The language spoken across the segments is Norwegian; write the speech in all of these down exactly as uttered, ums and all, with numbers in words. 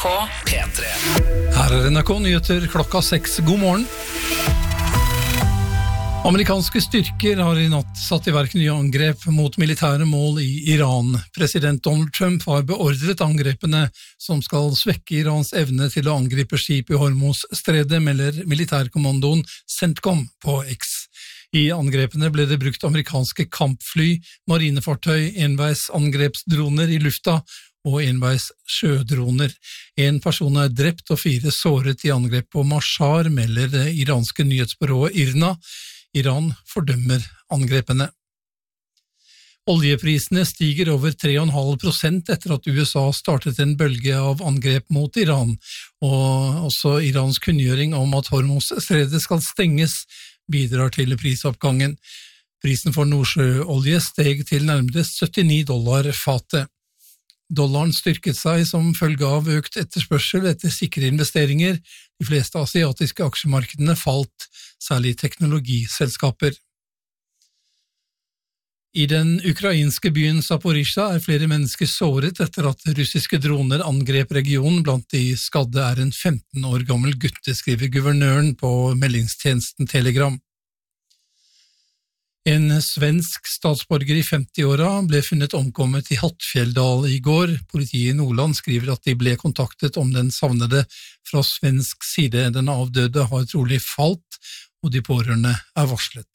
K P tre. Her er N R K Nyheter klokka seks. God morgen. Amerikanske styrker har i natt satt i verk nye angrep mot militære mål i Iran. President Donald Trump har beordret angrepene som skal svekke Irans evne til å angripe skip i Hormuz-stredet, melder militærkommandoen CENTCOM på X. I angrepene ble det brukt amerikanske kampfly, marinefartøy, enveisangrepsdroner i lufta og enveis sjødroner. En person er drept og fire såret i angrep på Mashhar, melder det iranske nyhetsbyrået IRNA. Iran fordømmer angrepene. Oljeprisene stiger over tre komma fem prosent etter at U S A startet en bølge av angrep mot Iran, og også Irans kunngjøring om at Hormuz-stredet skal stenges bidrar til prisoppgangen. Prisen for nordsjøolje steg til nærmere syttini dollar fatet. Dollaren styrket seg som følge av økt etterspørsel etter sikre investeringer. De fleste asiatiske aksjemarkedene falt, særlig teknologiselskaper. I den ukrainske byen Zaporizjzja er flere mennesker såret etter at russiske droner angrep regionen. Blant de skadde er en femten år gammel gutte, skriver guvernøren på meldingstjenesten Telegram. En svensk statsborger i femti-åra ble funnet omkommet i Hattfjelldal i går. Politiet i Nordland skriver at de ble kontaktet om den savnede fra svensk side. Den avdøde har trolig falt, og de pårørende er varslet.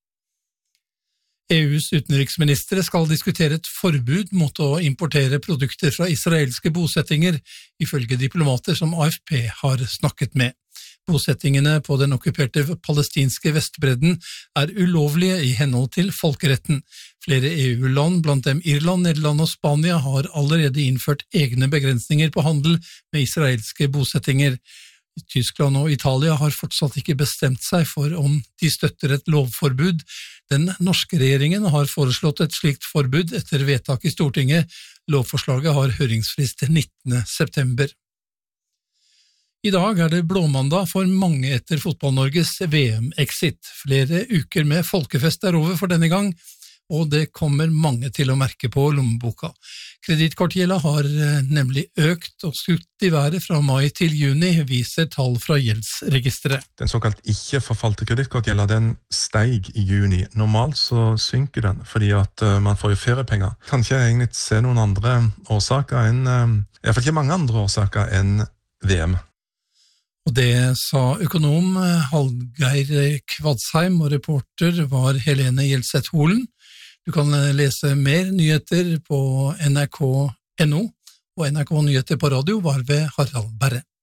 E U's utenriksministre skal diskutere et forbud mot å importere produkter fra israelske bosettinger, ifølge diplomater som A F P har snakket med. Bosettingene på den okkuperte palestinske Vestbredden er ulovlige i henhold til folkeretten. Flere E U-land, blant dem Irland, Nederland og Spania, har allerede innført egne begrensninger på handel med israelske bosettinger. Tyskland og Italia har fortsatt ikke bestemt seg for om de støtter et lovforbud. Den norske regjeringen har foreslått et slikt forbud etter vedtak i Stortinget. Lovforslaget har høringsfrist til nittende september. I dag er det blåmandag for mange etter Fotball-Norges V M-exit. Flere uker med folkefest er over for denne gang, og det kommer mange til å merke på lommeboka. Kredittkortgjelda har nemlig økt og skutt i været fra mai til juni, viser tall fra gjeldsregisteret. Den såkalt ikke-forfalte kredittkortgjelda, den steig i juni. Normalt så synker den, fordi at man får jo feriepenger. Kan ikke egentlig se noen andre årsaker enn, i hvert fall ikke mange andre årsaker enn V M. Og det sa økonom Hallgeir Kvadsheim, og reporter var Helene Gjelseth Holen. Du kan lese mer nyheter på N R K punktum N O, og N R K Nyheter på radio var ved Harald Berre.